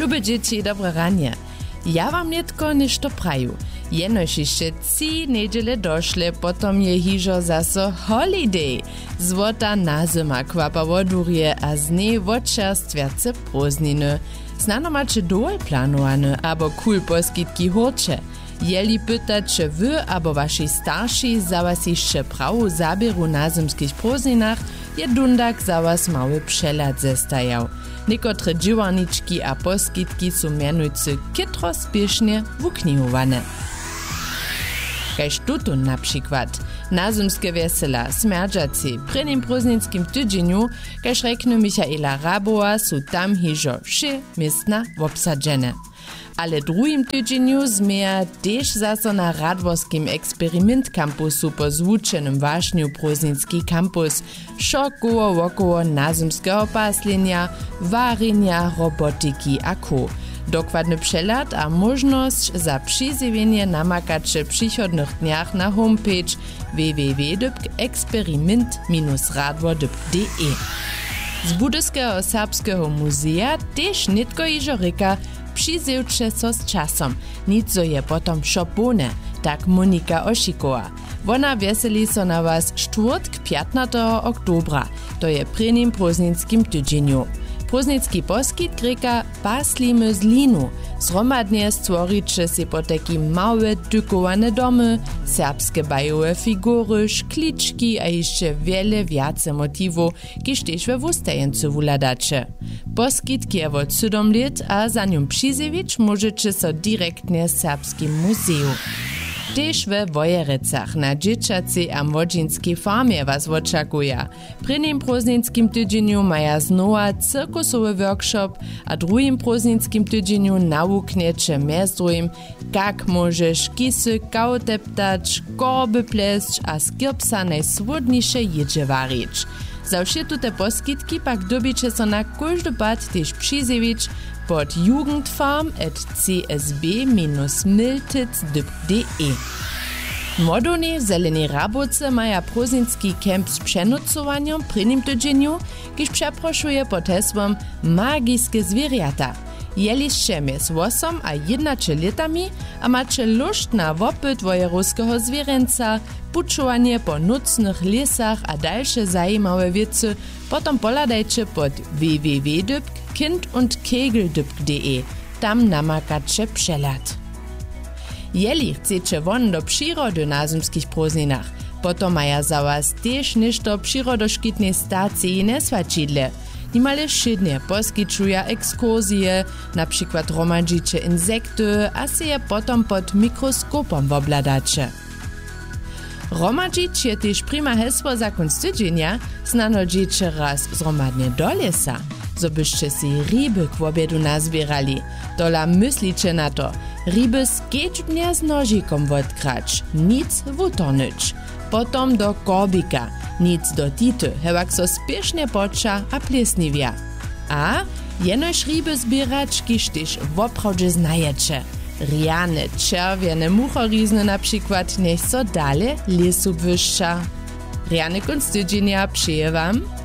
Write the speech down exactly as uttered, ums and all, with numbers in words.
Lube dzieci, dobre ranie. Ja wam netko nešto praju. Jenož jeszcze trzy niedziele doszle, potom je hižo zaso holiday. Złota nazyma kłapało durje, a z niej wodczerstwiace prózdniny. Znano macie dołe planowane, abo cool poskitki horcze. Jeli pytać, czy wy abo wasi starsi za was jeszcze prawo zabieru na zimskich prózdninach, je dundak za was mały przelat zestajał. Niekotre dziwarniczki a poskitki są mianujcy kitro spiesznie wuknihowane. Kaž tuto na przykład na zimskie wesela smerdżacy prynym prózdninskim tydzieniu, kaž reknu Michaela Rabowa, są tam hižo wszy miestna obsadzene. Ale drugim tydzieniu zmieja też zaso na radworskim eksperyment kampusu po zwučenym wažnju prózdninski kampus, šokowo wokoło nazymskiego paslenia, warenja, robotyki a ko. Dokładny przelat a możność za przyziewienie namakacie w przychodnych dniach na homepage w w w kropka eksperyment dash radwor kropka d e. Z Budyskiego Serbskiego Muzea też nitko iżo ryka przyzewcze so z czasem, nic zo je potom szopone, tak Monika Ošikowa. Wona weseli so na was czwartk piętnastego oktobra, to je prynym prózdninskim tydzieniu. Prózdnicki poskit greka paslimy z linu. Zromadnie stworicie si po taki małe, tykowane domy, serbskie bajowe figury, szkliczki a jeszcze wiele więcej motywów, kiż też we wustajence wuladacie. Poskit kiewo siedem lat, a za nią przyziewić możecie so direktnie z Serbskim Muzeum. Też we Wojerecach na dzieciacej a młodzieńskiej farmie was oczekuje. Prynym prózdninskim tydzieniu maja znowa cyrkusowy workshop, a drugim prózdninskim tydzieniu naukniecie mez drugim, jak możesz kisy kauteptać, korby plesć a z kirpsa najsłodniejsze jedzie warić. Za wszystkie te poskitki pak dobicie so na każdy pat też przyziewić pod jugendfarm at c s b dash miltic kropka d e. Modoni zeleni Raboce maja prózdninski kemp z přenocowaniem prynym tydzieniu, kiż przeproszuje pod hesłom Magiskie zwierzęta. Jeliście między osiem a jedenaście latami, a macie lust na wopyt wojeruskiego zwierzęca, puczowanie po nocnych lesach a dalsze zajímawe wiece, potom poladajcie pod w w w kropka kind und kegel kropka d e. Tam namakacie przelat. Jeli chcecie won do przyrody na zimskich prózdninach, potom maja za was też nešto przyrodoškitnej stacji nesvačidle. Nimale szydnie poskičuja ekskursje, na przykład romadžicie insekty, a se je potom pod mikroskopom wobladacie. Romadžić je też prima hesło za konc tydzienia, znano dziecie raz zromadnie do lesa, zo byście si ryby k obiedu nazbierali. Dola myslicie na to, ryby skiečbnie z nožikom odkrać, nic wutonyć. Potom do korbika, nic do tity, hewak so spiesznie poča a plesniwia. A jenož ryby zbierać, kiż też woprawdzie znajecie. Riane, czerwiene muchorizny na przykład, niech so dale lesu wyższa. Riane konc tydzienia przyje wam